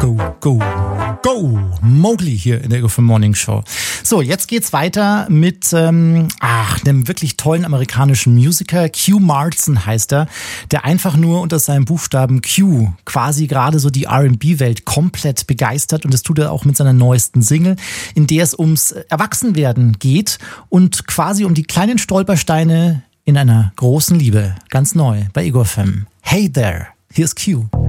Go! Mowgli hier in der Ego FM Morning Show. So, jetzt geht's weiter mit einem wirklich tollen amerikanischen Musiker. Q Martin heißt er, der einfach nur unter seinem Buchstaben Q quasi gerade so die R&B-Welt komplett begeistert. Und das tut er auch mit seiner neuesten Single, in der es ums Erwachsenwerden geht und quasi um die kleinen Stolpersteine in einer großen Liebe. Ganz neu bei Ego FM. Hey there, here's Q.